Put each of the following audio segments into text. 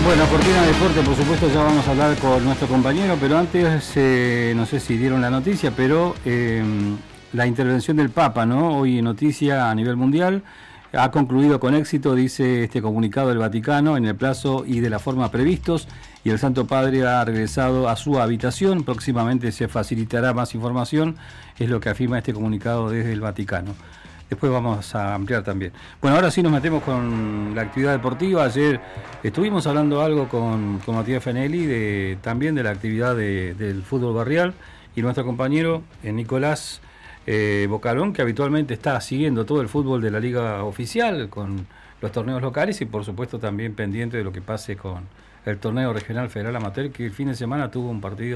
Bueno, Cortina de Deporte, por supuesto, ya vamos a hablar con nuestro compañero, pero antes, no sé si dieron la noticia, pero la intervención del Papa, ¿no? Hoy noticia a nivel mundial, ha concluido con éxito, dice este comunicado del Vaticano, en el plazo y de la forma previstos, y el Santo Padre ha regresado a su habitación. Próximamente se facilitará más información, es lo que afirma este comunicado desde el Vaticano. Después vamos a ampliar también. Bueno, ahora sí nos metemos con la actividad deportiva. Ayer estuvimos hablando algo con Matías Fenelli también de la actividad del fútbol barrial, y nuestro compañero Nicolás Bocalón, que habitualmente está siguiendo todo el fútbol de la liga oficial con los torneos locales y por supuesto también pendiente de lo que pase con el torneo regional federal amateur, que el fin de semana tuvo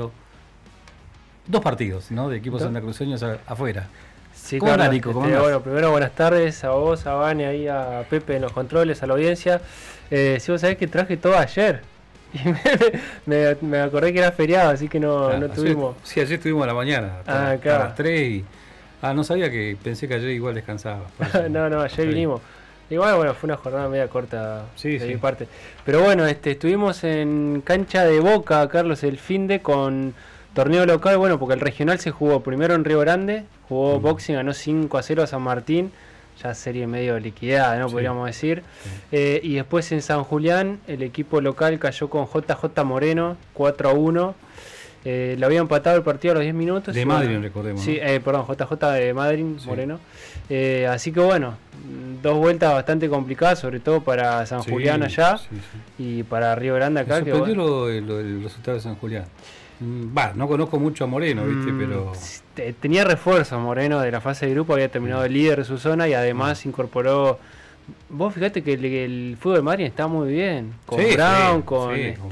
dos partidos, ¿no? De equipos santacruceños afuera. Sí, ¿Cómo Carlos, andás, Nico? ¿Cómo bueno, primero buenas tardes a vos, a Vane, ahí a Pepe en los controles, a la audiencia. Si vos sabés que traje todo ayer y me acordé que era feriado, así que no tuvimos. Sí, ayer estuvimos a la mañana, a las 3 y... no sabía, pensé que ayer igual descansaba. no, ayer vinimos. Igual, bueno, fue una jornada media corta de mi parte. Pero bueno, estuvimos en cancha de Boca, Carlos, el finde con torneo local, bueno, porque el regional se jugó primero en Río Grande, jugó boxing, ganó 5-0 a San Martín, ya serie medio liquidada, ¿no? Podríamos decir. Y después en San Julián, el equipo local cayó con JJ Moreno, 4-1. Lo había empatado el partido a los 10 minutos. De Madrid, recordemos. Sí, perdón, JJ de Madrid, Moreno. Así que bueno, dos vueltas bastante complicadas, sobre todo para San Julián allá y para Río Grande acá. Me sorprendió el resultado de San Julián. No conozco mucho a Moreno, ¿viste? Pero tenía refuerzo Moreno de la fase de grupo, había terminado el líder de su zona y además incorporó. Vos fíjate que el fútbol de Madrid está muy bien, con Brown, con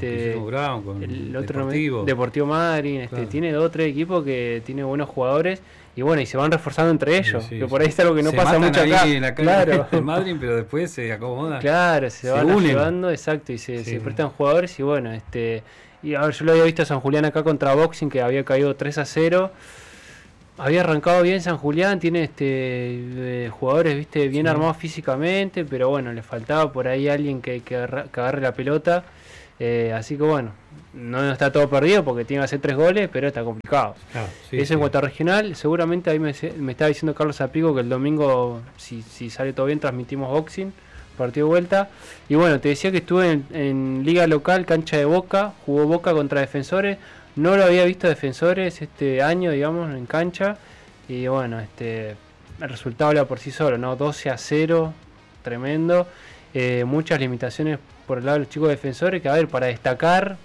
el otro Deportivo Madrid, claro. Tiene 2 o 3 equipos que tiene buenos jugadores y bueno, y se van reforzando entre ellos, que por ahí es algo que no pasa mucho acá. Claro, en Madrid, pero después se acomodan. Claro, se van ayudando, exacto, y se prestan jugadores y bueno, y a ver, yo lo había visto a San Julián acá contra Boxing, que había caído 3-0. Había arrancado bien San Julián, tiene jugadores, viste, bien armados físicamente, pero bueno, le faltaba por ahí alguien que agarre la pelota. Así que bueno, no está todo perdido porque tiene que hacer 3 goles, pero está complicado. Eso en cuanto a regional, seguramente ahí me estaba diciendo Carlos Apigo que el domingo, si sale todo bien, transmitimos boxing, partido de vuelta. Y bueno, te decía que estuve en liga local, cancha de Boca, jugó Boca contra Defensores. No lo había visto Defensores este año, digamos, en cancha. Y bueno, el resultado habla por sí solo, ¿no? 12-0, tremendo. Muchas limitaciones por el lado de los chicos Defensores, que a ver, para destacar,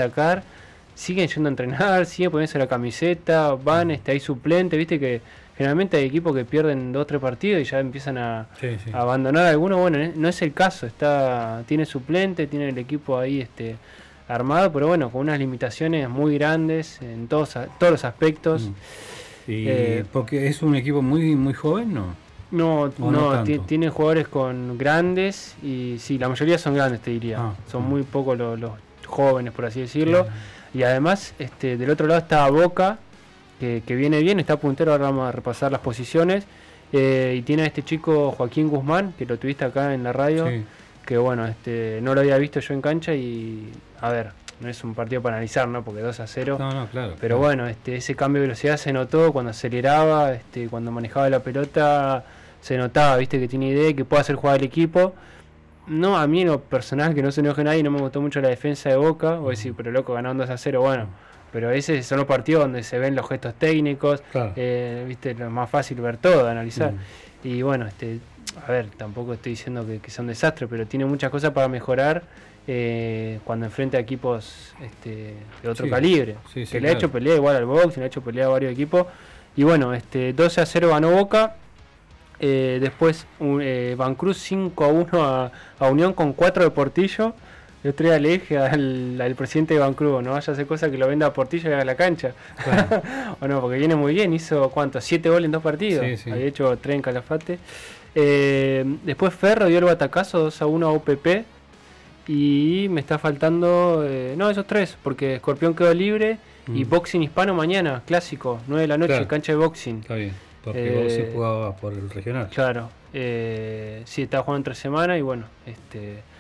siguen yendo a entrenar, siguen poniéndose la camiseta, van, hay suplentes, viste que generalmente hay equipos que pierden 2 o 3 partidos y ya empiezan a abandonar algunos. Bueno, no es el caso, tiene suplente, tiene el equipo ahí armado, pero bueno, con unas limitaciones muy grandes en todos los aspectos. ¿Y porque es un equipo muy muy joven, no? No, tiene jugadores con grandes y sí, la mayoría son grandes, te diría. Son muy pocos los jóvenes, por así decirlo. Y además, del otro lado está Boca, que viene bien, está puntero. Ahora vamos a repasar las posiciones. Y tiene a este chico Joaquín Guzmán, que lo tuviste acá en la radio. Que bueno, no lo había visto yo en cancha y a ver, no es un partido para analizar, ¿no? Porque 2-0. Claro. Pero bueno, ese cambio de velocidad se notó cuando aceleraba, cuando manejaba la pelota, se notaba, viste, que tiene idea y que puede hacer jugar el equipo. No, a mí en lo personal, que no se enoje nadie, no me gustó mucho la defensa de Boca. Voy a decir, pero loco, ganaron 2-0, bueno. Pero esos son los partidos donde se ven los gestos técnicos, viste, lo más fácil ver todo, analizar. Y bueno, a ver, tampoco estoy diciendo que sea un desastre, pero tiene muchas cosas para mejorar cuando enfrenta a equipos de otro calibre. Le ha hecho pelea igual al box, le ha hecho pelea a varios equipos. Y bueno, 12-0 ganó Boca. Después Vancruz 5-1 a Unión con 4 de Portillo. El otro día le dije al presidente de Vancruz, no vaya a hacer cosas que lo venda a Portillo y haga la cancha. O no, porque viene muy bien, hizo ¿cuánto? 7 goles en 2 partidos. Había hecho 3 en Calafate. Después Ferro dio el batacazo 2-1 a OPP. Y me está faltando esos 3, porque Escorpión quedó libre. Y Boxing Hispano mañana, clásico, 9 de la noche, cancha de boxing. Está bien, porque Boxing jugaba por el regional. Claro, sí, estaba jugando entre semana y bueno,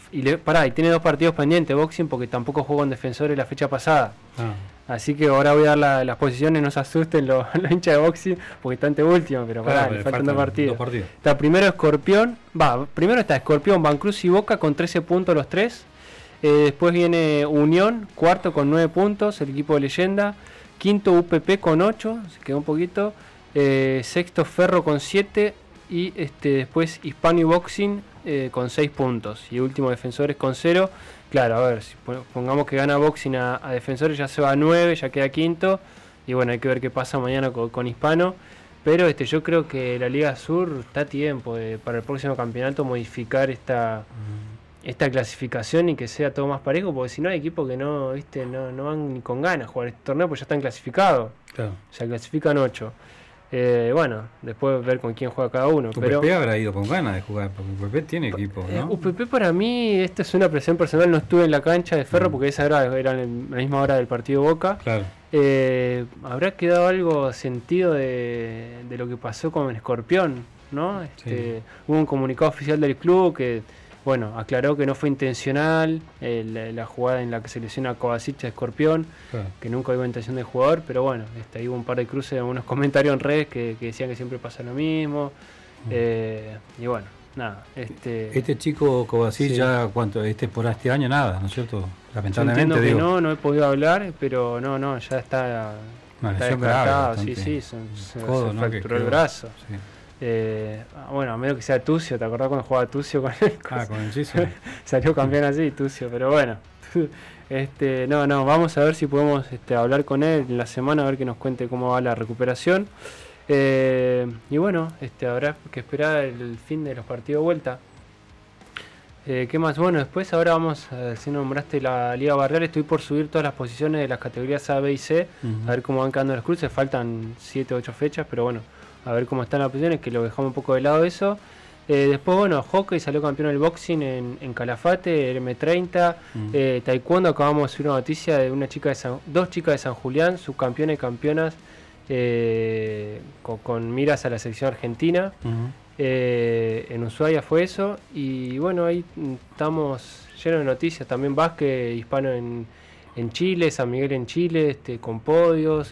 y tiene 2 partidos pendientes Boxing porque tampoco jugó con Defensores la fecha pasada. Así que ahora voy a dar las posiciones, no se asusten los hinchas de Boxing porque está anteúltimo, pero le faltan 2 partidos. Está primero primero está Escorpión, Vancruz y Boca con 13 puntos los 3. Después viene Unión, cuarto con 9 puntos, el equipo de leyenda. Quinto UPP con 8, se quedó un poquito. Sexto Ferro con 7 y después Hispano y Boxing con 6 puntos. Y último Defensores con 0. Claro, a ver, si pongamos que gana Boxing a Defensores ya se va a 9, ya queda quinto. Y bueno, hay que ver qué pasa mañana con Hispano. Pero yo creo que la Liga Sur está a tiempo para el próximo campeonato modificar esta clasificación y que sea todo más parejo, porque si no hay equipos que no van ni con ganas a jugar este torneo, pues ya están clasificados. Claro. O sea, clasifican 8. Bueno, después ver con quién juega cada uno. UPP habrá ido con ganas de jugar, porque UPP tiene equipo, ¿no? UPP para mí, esta es una presión personal, no estuve en la cancha de Ferro porque esa era la misma hora del partido Boca. Claro. Habrá quedado algo sentido de lo que pasó con Escorpión, ¿no? Hubo un comunicado oficial del club que aclaró que no fue intencional la jugada en la que se lesiona a Kovacic a Escorpión, que nunca hubo intención del jugador, pero hubo un par de cruces en algunos comentarios en redes que decían que siempre pasa lo mismo. Y bueno, nada. Este chico Kovacic ya, ¿cuánto? Por este año nada, ¿no es cierto? Lamentablemente. Que no he podido hablar, pero ya está descartado. Se fracturó el brazo. Sí. A menos que sea Tucio, ¿te acordás cuando jugaba Tucio con él? Con el Chiso. Salió campeón así, Tucio, pero bueno. Vamos a ver si podemos hablar con él en la semana, a ver que nos cuente cómo va la recuperación. Habrá que esperar el fin de los partidos de vuelta. ¿Qué más? Después ahora vamos, si nombraste la Liga Barrial, estoy por subir todas las posiciones de las categorías A, B y C, a ver cómo van quedando las cruces, faltan 7 o 8 fechas, pero a ver cómo están las posiciones, que lo dejamos un poco de lado eso. Después, hockey, salió campeón del boxing en Calafate, el M30. Taekwondo, acabamos de subir una noticia de dos chicas de San Julián, subcampeonas y campeonas, con miras a la selección argentina. En Ushuaia fue eso. Y ahí estamos llenos de noticias. También básquet hispano en Chile, San Miguel en Chile, con podios.